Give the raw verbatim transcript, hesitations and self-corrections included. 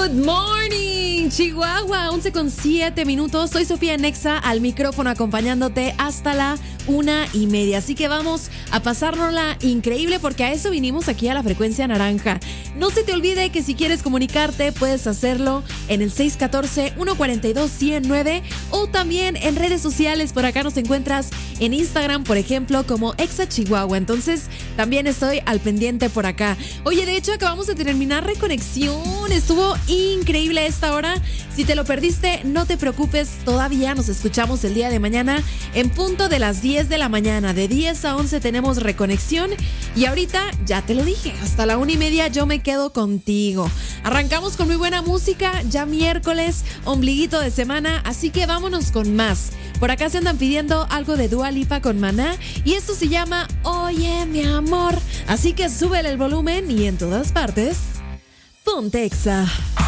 Good morning, Chihuahua, once con siete minutos. Soy Sofía Nexa al micrófono acompañándote hasta la una y media. Así que vamos a pasárnosla increíble porque a eso vinimos aquí a la frecuencia naranja. No se te olvide que si quieres comunicarte puedes hacerlo en el seis uno cuatro, uno cuatro dos, uno cero nueve o también en redes sociales. Por acá nos encuentras en Instagram, por ejemplo, como Exa Chihuahua. Entonces también estoy al pendiente por acá. Oye, de hecho acabamos de terminar Reconexión. Estuvo increíble esta hora. Si te lo perdiste, no te preocupes, todavía nos escuchamos el día de mañana en punto de las diez de la mañana. De diez a once tenemos Reconexión y ahorita, ya te lo dije, hasta la una y media yo me quedo contigo. Arrancamos con muy buena música, ya miércoles, ombliguito de semana, así que vámonos con más. Por acá se andan pidiendo algo de Dua Lipa con Maná y esto se llama Oye mi amor, así que súbele el volumen y en todas partes, ponte Exa.